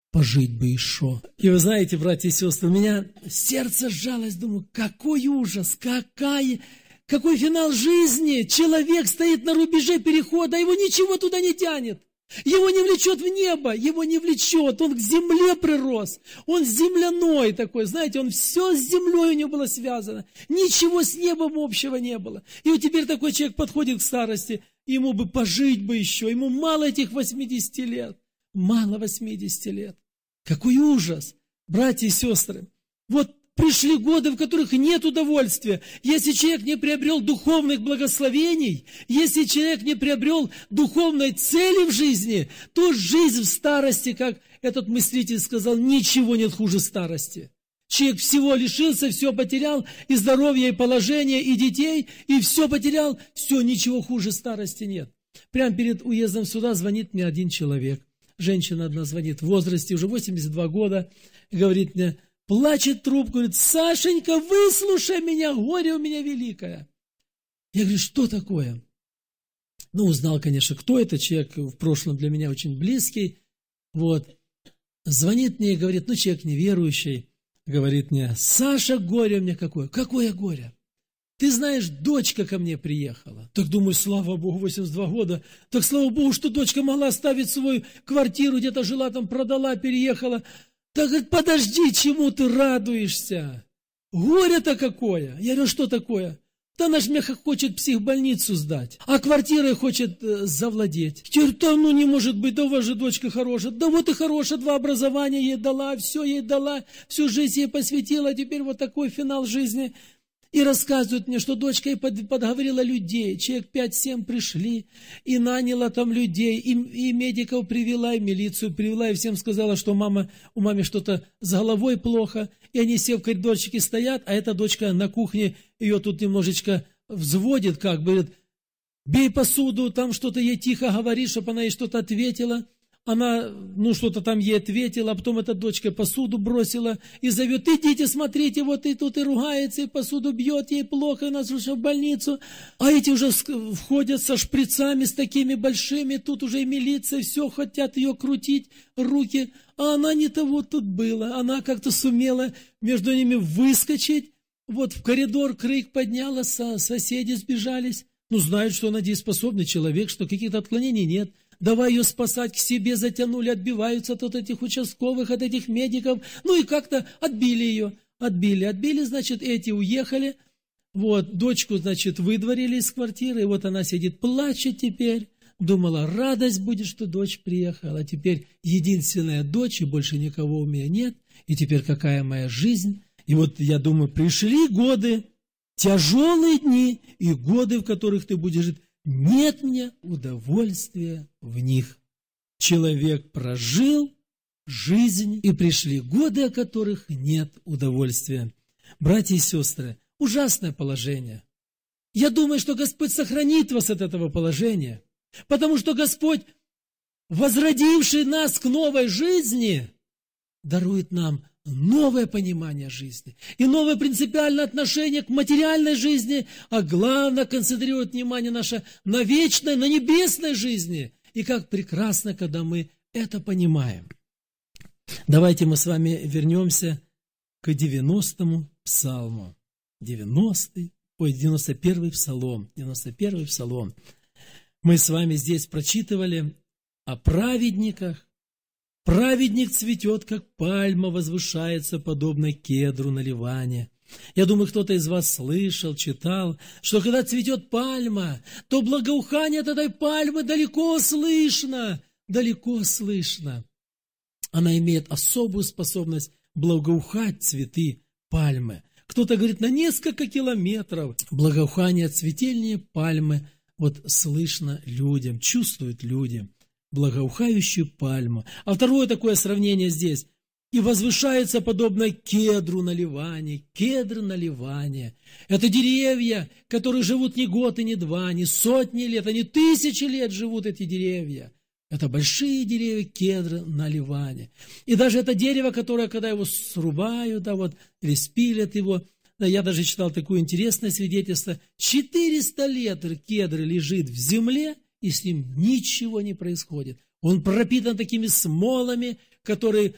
пожить бы еще. И вы знаете, братья и сестры, у меня сердце сжалось, думаю, какой ужас, какой финал жизни. Человек стоит на рубеже перехода, а его ничего туда не тянет. Его не влечет в небо, его не влечет, он к земле прирос, он земляной такой, знаете, он все с землей у него было связано, ничего с небом общего не было. И вот теперь такой человек подходит к старости, ему бы пожить бы еще, ему мало этих 80 лет, мало 80 лет. Какой ужас, братья и сестры. Вот пришли годы, в которых нет удовольствия. Если человек не приобрел духовных благословений, если человек не приобрел духовной цели в жизни, то жизнь в старости, как этот мыслитель сказал, ничего нет хуже старости. Человек всего лишился, все потерял, и здоровье, и положение, и детей, и все потерял, все, ничего хуже старости нет. Прямо перед уездом сюда звонит мне один человек. Женщина одна звонит в возрасте, уже 82 года, и говорит мне, плачет трубку, говорит, Сашенька, выслушай меня, горе у меня великое. Я говорю, что такое? Ну, узнал, конечно, кто это, человек в прошлом для меня очень близкий. Вот. Звонит мне и говорит, ну, человек неверующий, говорит мне, Саша, горе у меня какое? Какое горе? Ты знаешь, дочка ко мне приехала. Так думаю, слава Богу, 82 года. Так слава Богу, что дочка могла оставить свою квартиру, где-то жила там, продала, переехала. Так, говорит, подожди, чему ты радуешься? Горе-то какое? Я говорю, что такое? Да она ж меня хочет психбольницу сдать, а квартирой хочет завладеть. Теперь, да ну не может быть, да у вас же дочка хорошая. Да вот и хорошая, 2 образования ей дала, все ей дала, всю жизнь ей посвятила, а теперь вот такой финал жизни. И рассказывают мне, что дочка ей подговорила людей, человек 5-7 пришли, и наняла там людей, и медиков привела, и милицию привела, и всем сказала, что у мамы что-то с головой плохо, и они все в коридорчике стоят, а эта дочка на кухне, ее тут немножечко взводит, как бы, говорит, бей посуду, там что-то ей тихо говорит, чтобы она ей что-то ответила. Она, ну, что-то там ей ответила, а потом эта дочка посуду бросила и зовет, идите, смотрите, вот и тут и ругается, и посуду бьет, ей плохо, и нас уже в больницу. А эти уже входят со шприцами, с такими большими, тут уже и милиция, все хотят ее крутить, руки. А она не того тут была, она как-то сумела между ними выскочить, вот в коридор крик подняла, соседи сбежались. Ну, знают, что она дееспособный человек, что каких-то отклонений нет. Давай ее спасать, к себе затянули, отбиваются от этих участковых, от этих медиков. Ну и как-то отбили ее. Отбили, значит, эти уехали. Вот, дочку, значит, выдворили из квартиры. И вот она сидит, плачет теперь. Думала, радость будет, что дочь приехала. А теперь единственная дочь, и больше никого у меня нет. И теперь какая моя жизнь? И вот, я думаю, пришли годы, тяжелые дни и годы, в которых ты будешь жить. Нет мне удовольствия в них. Человек прожил жизнь, и пришли годы, о которых нет удовольствия. Братья и сестры, ужасное положение. Я думаю, что Господь сохранит вас от этого положения, потому что Господь, возродивший нас к новой жизни, дарует нам новое понимание жизни и новое принципиальное отношение к материальной жизни, а главное концентрирует внимание наше на вечной, на небесной жизни. И как прекрасно, когда мы это понимаем. Давайте мы с вами вернемся к 90-му псалму. 91-й псалом. 91-й псалом. Мы с вами здесь прочитывали о праведниках. Праведник цветет, как пальма, возвышается, подобно кедру на Ливане. Я думаю, кто-то из вас слышал, читал, что когда цветет пальма, то благоухание от этой пальмы далеко слышно, далеко слышно. Она имеет особую способность благоухать цветы пальмы. Кто-то говорит, на несколько километров благоухание цветения пальмы вот слышно людям, чувствуют люди. Благоухающую пальму. А второе такое сравнение здесь. И возвышается подобно кедру на Ливане. Кедр на Ливане. Это деревья, которые живут не год и не два, не сотни лет, а не тысячи лет живут эти деревья. Это большие деревья кедра на Ливане. И даже это дерево, которое, когда его срубают, да, вот, или спилят его, да, я даже читал такое интересное свидетельство, 400 лет кедр лежит в земле, и с ним ничего не происходит. Он пропитан такими смолами, которые